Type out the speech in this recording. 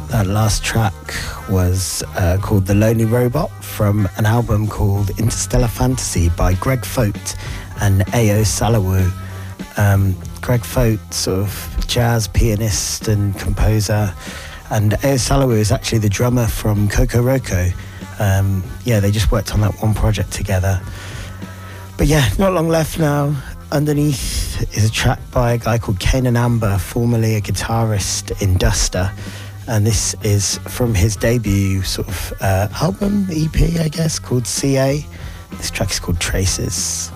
That last track was called The Lonely Robot from an album called Interstellar Fantasy by Greg Fote and Ao Salawu. Greg Fote, sort of jazz pianist and composer, and Ao Salawu is actually the drummer from Coco Roco. They just worked on that one project together. But yeah, not long left now. Underneath is a track by a guy called Kanan Amber, formerly a guitarist in Duster. And this is from his debut sort of album, EP, I guess, called CA. This track is called Traces.